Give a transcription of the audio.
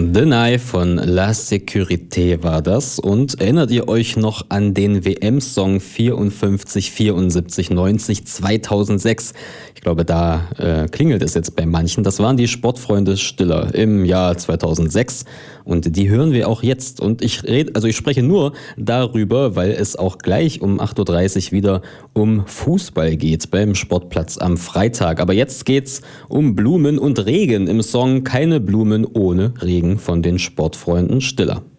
Deny von La Sécurité war das. Und erinnert ihr euch noch an den WM-Song 54, 74, 90, 2006? Ich glaube, da klingelt es jetzt bei manchen. Das waren die Sportfreunde Stiller im Jahr 2006. Und die hören wir auch jetzt. Und ich spreche nur darüber, weil es auch gleich um 8.30 Uhr wieder um Fußball geht beim Sportplatz am Freitag. Aber jetzt geht's um Blumen und Regen im Song Keine Blumen ohne Regen von den Sportfreunden Stiller.